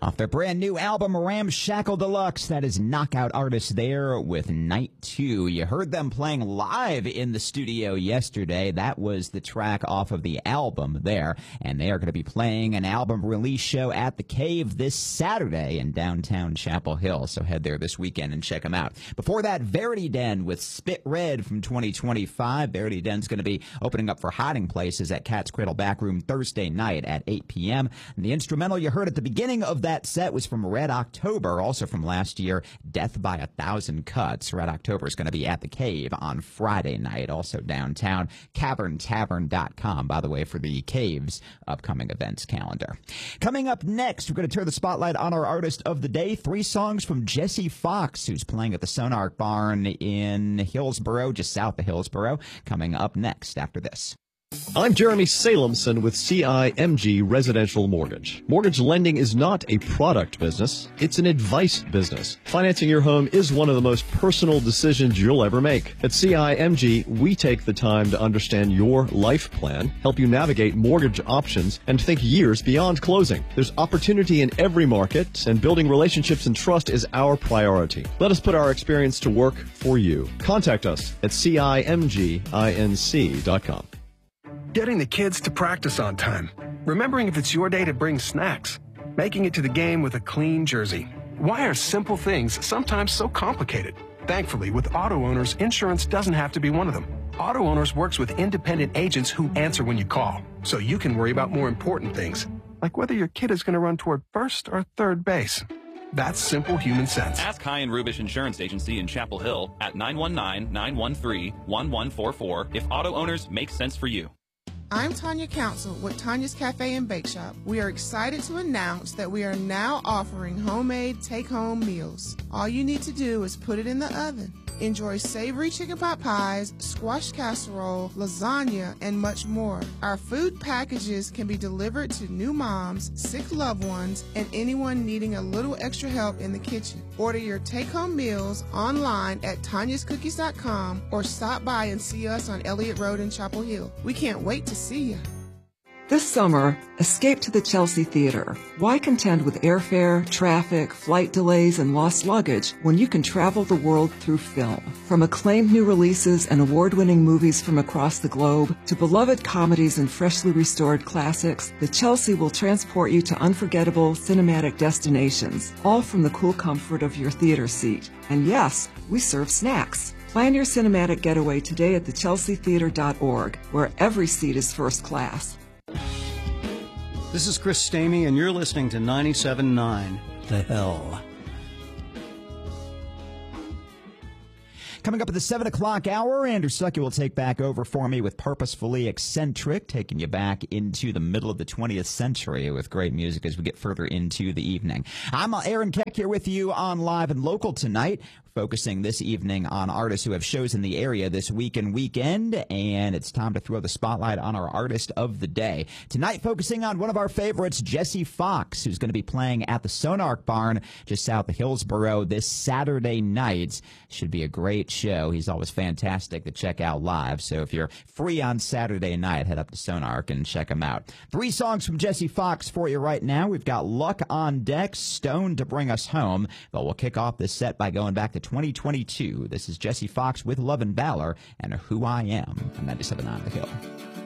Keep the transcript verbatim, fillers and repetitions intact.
Off their brand new album, Ramshackle Deluxe, that is Knockout Artists there with Night two. You heard them playing live in the studio yesterday. That was the track off of the album there. And they are going to be playing an album release show at the Cave this Saturday in downtown Chapel Hill. So head there this weekend and check them out. Before that, Verity Den with Spit Red from twenty twenty-five. Verity Den's going to be opening up for Hiding Places at Cat's Cradle Backroom Thursday night at eight p.m. And the instrumental you heard at the beginning of that set was from Red October, also from last year, Death by a Thousand Cuts. Red October is going to be at the Cave on Friday night, also downtown. cavern tavern dot com, by the way, for the Cave's upcoming events calendar. Coming up next, we're going to turn the spotlight on our artist of the day. Three songs from Jesse Fox, who's playing at the Sonar Barn in Hillsboro, just south of Hillsboro. Coming up next after this. I'm Jeremy Salemson with C I M G Residential Mortgage. Mortgage lending is not a product business, it's an advice business. Financing your home is one of the most personal decisions you'll ever make. At C I M G, we take the time to understand your life plan, help you navigate mortgage options, and think years beyond closing. There's opportunity in every market, and building relationships and trust is our priority. Let us put our experience to work for you. Contact us at C I M G inc dot com. Getting the kids to practice on time. Remembering if it's your day to bring snacks. Making it to the game with a clean jersey. Why are simple things sometimes so complicated? Thankfully, with Auto Owners, insurance doesn't have to be one of them. Auto Owners works with independent agents who answer when you call, so you can worry about more important things, like whether your kid is going to run toward first or third base. That's simple human sense. Ask High and Rubish Insurance Agency in Chapel Hill at nine one nine, nine one three, one one four four if Auto Owners makes sense for you. I'm Tanya Council with Tanya's Cafe and Bake Shop. We are excited to announce that we are now offering homemade take-home meals. All you need to do is put it in the oven. Enjoy savory chicken pot pies, squash casserole, lasagna, and much more. Our food packages can be delivered to new moms, sick loved ones, and anyone needing a little extra help in the kitchen. Order your take-home meals online at tanyas cookies dot com or stop by and see us on Elliott Road in Chapel Hill. We can't wait to see you. This summer, escape to the Chelsea Theater. Why contend with airfare, traffic, flight delays, and lost luggage when you can travel the world through film? From acclaimed new releases and award-winning movies from across the globe to beloved comedies and freshly restored classics, the Chelsea will transport you to unforgettable cinematic destinations, all from the cool comfort of your theater seat. And yes, we serve snacks. Plan your cinematic getaway today at the chelsea theater dot org, where every seat is first class. This is Chris Stamey, and you're listening to ninety-seven point nine The Hill. Coming up at the seven o'clock hour, Andrew Stuckey will take back over for me with Purposefully Eccentric, taking you back into the middle of the twentieth century with great music as we get further into the evening. I'm Aaron Keck here with you on Live and Local tonight, focusing this evening on artists who have shows in the area this week and weekend, and it's time to throw the spotlight on our artist of the day. Tonight, focusing on one of our favorites, Jesse Fox, who's going to be playing at the Sonar Barn just south of Hillsboro this Saturday night. Should be a great show. He's always fantastic to check out live, so if you're free on Saturday night, head up to Sonar and check him out. Three songs from Jesse Fox for you right now. We've got Luck on Deck, Stone to Bring Us Home, but we'll kick off this set by going back to twenty twenty-two. This is Jesse Fox with Love and Valor and Who I Am on ninety-seven point nine The Hill.